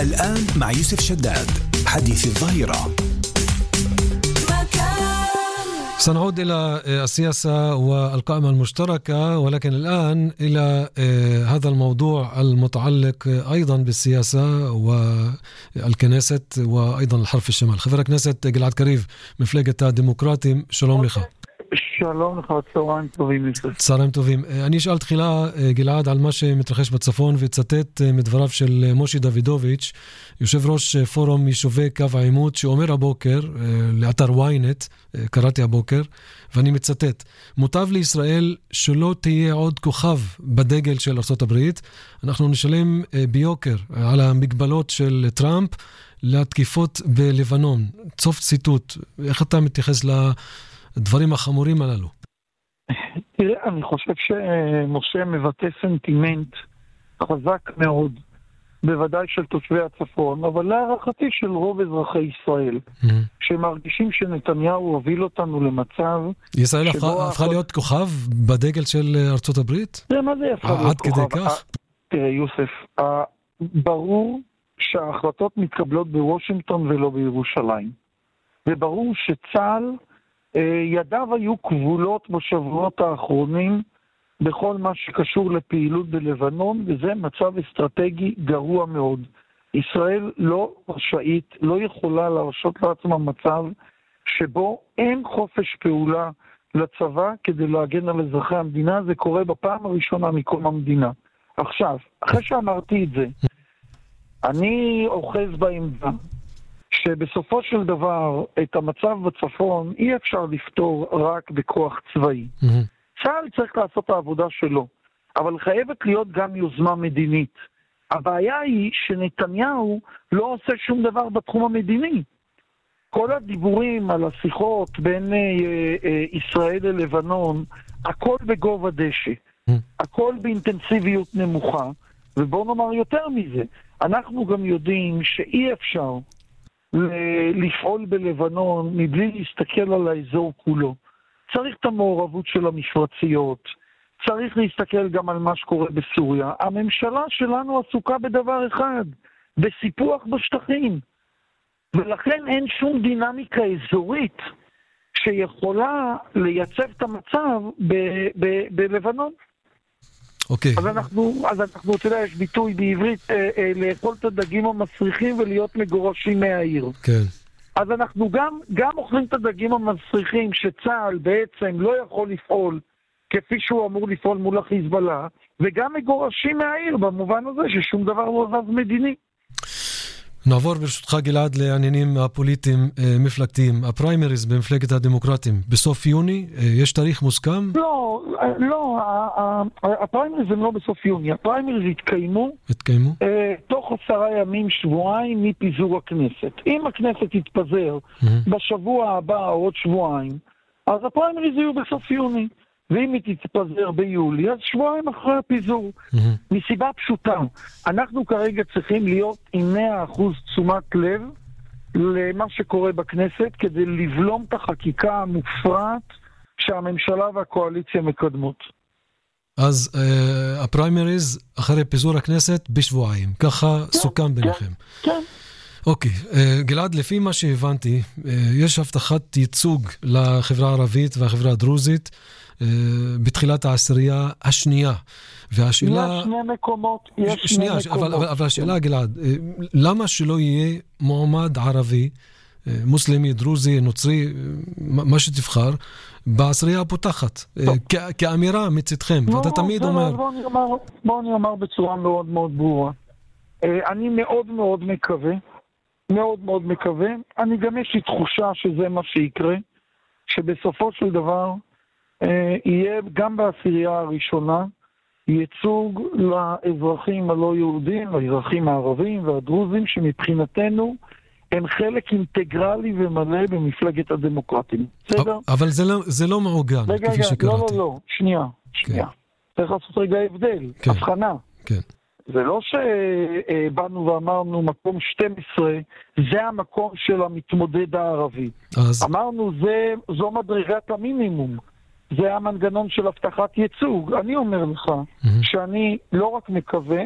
الآن مع يوسف شداد حديث الظهيرة. سنعود إلى السياسة والقائمة المشتركة، ولكن الآن إلى هذا الموضوع المتعلق أيضا بالسياسة والكنيست وأيضا الحرب في الشمال. خبر كنيست جلعاد كريف مفلقة الديمقراطي، שלום לך. שלום לך, צהריים טובים יוסף. צהריים טובים. אני אשאל תחילה, גלעד, על מה שמתרחש בצפון, וצטט מדבריו של מושי דוידוביץ', יושב ראש פורום יישובי קו העימות, שאומר הבוקר לאתר ynet, קראתי הבוקר, ואני מצטט: מוטב לישראל שלא תהיה עוד כוכב בדגל של ארצות הברית, אנחנו נשלם ביוקר על המגבלות של טראמפ לתקיפות בלבנון. סוף ציטוט. איך אתה מתייחס לדברים החמורים הללו? תראה, אני חושב שמשה מבטא סנטימנט חזק מאוד, בוודאי של תושבי הצפון, אבל להערכתי של רוב אזרחי ישראל, שמרגישים שנתניהו הוביל אותנו למצב... ישראל הפכה להיות כוכב בדגל של ארצות הברית? זה מה זה הפכה להיות כוכב? עד כדי כך? תראה יוסף, ברור שההחלטות מתקבלות בוושינגטון ולא בירושלים. וברור שצה"ל, ידיו היו כבולות בשבועות האחרונים בכל מה שקשור לפעילות בלבנון, וזה מצב אסטרטגי גרוע מאוד. ישראל לא רשאית, לא יכולה להרשות לעצמה מצב שבו אין חופש פעולה לצבא כדי להגן על אזרחי המדינה. זה קורה בפעם הראשונה מקום המדינה. עכשיו, אחרי שאמרתי את זה, אני אוחז בעמדה שבסופו של דבר את המצב בצפון אי אפשר לפתור רק בכוח צבאי. צה"ל צריך לעשות את העבודה שלו, אבל חייבת להיות גם יוזמה מדינית. הבעיה היא שנתניהו לא עושה שום דבר בתחום המדיני. כל הדיבורים על השיחות בין ישראל ללבנון, הכל בגובה דשא, הכל באינטנסיביות נמוכה, ובואו נאמר יותר מזה, אנחנו גם יודעים שאי אפשר לפעול בלבנון מבלי להסתכל על האזור כולו. צריך את המעורבות של המפרציות, צריך להסתכל גם על מה שקורה בסוריה. הממשלה שלנו עסוקה בדבר אחד, בסיפוח בשטחים, ולכן אין שום דינמיקה אזורית שיכולה לייצב את המצב בלבנון. אוקיי. אז אנחנו, אתה יודע, יש ביטוי בעברית, לאכול את הדגים המסריחים ולהיות מגורשים מהעיר. כן. אז אנחנו גם אוכלים את הדגים המסריחים שצה"ל בעצם לא יכול לפעול כפי שהוא אמור לפעול מול החיזבאללה, וגם מגורשים מהעיר במובן הזה ששום דבר לא זז מדיני. נעבור ברשותך גלעד לעניינים הפוליטיים מפלגתיים. הפריימריז במפלגת הדמוקרטים בסוף יוני, יש תאריך מוסכם? לא, הפריימריז הם לא בסוף יוני. הפריימריז התקיימו תוך 10 ימים, שבועיים מפיזור הכנסת. אם הכנסת תתפזר בשבוע הבא או עוד שבועיים, אז הפריימריז יהיו בסוף יוני. ואם היא תתפזר ביולי, אז שבועיים אחרי הפיזור. מסיבה פשוטה, אנחנו כרגע צריכים להיות עם 100% תשומת לב למה שקורה בכנסת, כדי לבלום את החקיקה המופרעת שהממשלה והקואליציה מקדמות. אז הפריימריז אחרי פיזור הכנסת בשבועיים, ככה סוכם ביניכם. כן. אוקיי, גלעד, לפי מה שהבנתי, יש הבטחת ייצוג לחברה הערבית והחברה הדרוזית בתחילת העשירייה השנייה. והשאלה... יש שני מקומות. אבל השאלה, גלעד, למה שלא יהיה מועמד ערבי, מוסלמי, דרוזי, נוצרי, מה שתבחר, בעשירייה הפותחת, כאמירה מצדכם? ואתה תמיד אומר... בוא אני אומר בצורה מאוד מאוד ברורה. אני מאוד מאוד מקווה, אני גם יש לי תחושה שזה מה שיקרה, שבסופו של דבר יהיה גם בעשירייה הראשונה ייצוג לאזרחים הלא יהודים, לאזרחים הערבים והדרוזים, שמבחינתנו הם חלק אינטגרלי ומלא במפלגת הדמוקרטים. בסדר? אבל זה לא מעוגן, כפי שקראתי. לא, שנייה. צריך לעשות רגע הבדל, הבחנה. כן. זה לא שבאנו ואמרנו מקום 12, זה המקום של המתמודד הערבי. אמרנו, זו מדרגת המינימום. זה המנגנון של הבטחת ייצוג. אני אומר לך שאני לא רק מקווה,